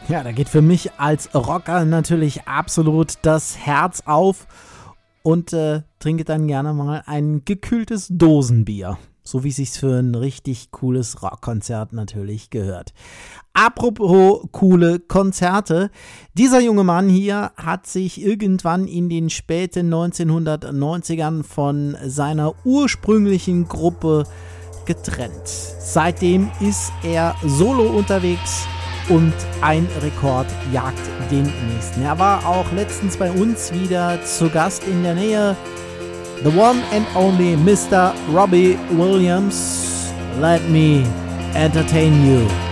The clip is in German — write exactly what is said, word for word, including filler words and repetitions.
Ja, da geht für mich als Rocker natürlich absolut das Herz auf und äh, trinke dann gerne mal ein gekühltes Dosenbier. So wie es sich für ein richtig cooles Rockkonzert natürlich gehört. Apropos coole Konzerte. Dieser junge Mann hier hat sich irgendwann in den späten neunzehnhundertneunzigern von seiner ursprünglichen Gruppe getrennt. Seitdem ist er solo unterwegs und ein Rekord jagt den nächsten. Er war auch letztens bei uns wieder zu Gast in der Nähe. The one and only Mister Robbie Williams. Let me entertain you.